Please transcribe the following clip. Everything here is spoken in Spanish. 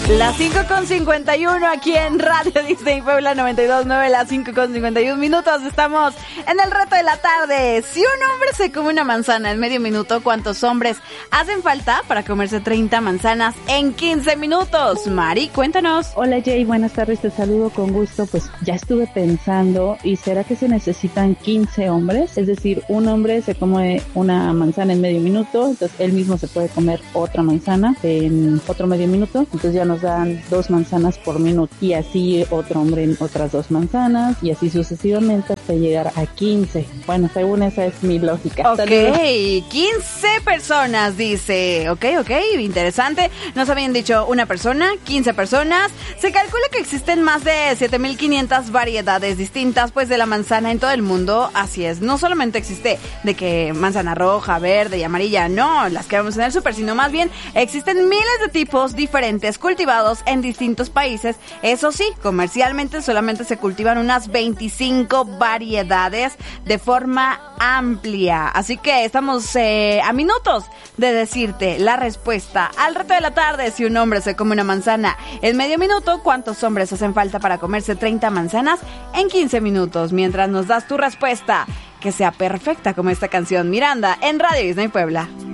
Las 5:51 aquí en Radio Disney Puebla 92.9, las 5:51 minutos. Estamos en el reto de la tarde. Si un hombre se come una manzana en medio minuto, ¿cuántos hombres hacen falta para comerse 30 manzanas en 15 minutos? Mari, cuéntanos. Hola Jay, buenas tardes, te saludo con gusto. Pues ya estuve pensando, ¿y será que se necesitan 15 hombres? Es decir, un hombre se come una manzana en medio minuto, entonces él mismo se puede comer otra manzana en otro medio minuto, entonces ya nos dan 2 manzanas por minuto, y así otro hombre en otras 2 manzanas, y así sucesivamente hasta llegar a 15. Bueno, según esa es mi lógica. Ok, Saludos. 15 personas, dice. Ok, interesante. Nos habían dicho una persona, 15 personas. Se calcula que existen más de 7,500 variedades distintas, pues, de la manzana en todo el mundo. Así es, no solamente existe de que manzana roja, verde y amarilla, no, las que vemos en el súper, sino más bien existen miles de tipos diferentes cultivados en distintos países. Eso sí, comercialmente solamente se cultivan unas 25 variedades de forma amplia. Así que estamos a minutos de decirte la respuesta al reto de la tarde. Si un hombre se come una manzana en medio minuto, ¿cuántos hombres hacen falta para comerse 30 manzanas en 15 minutos? Mientras nos das tu respuesta, que sea perfecta como esta canción, Miranda, en Radio Disney Puebla.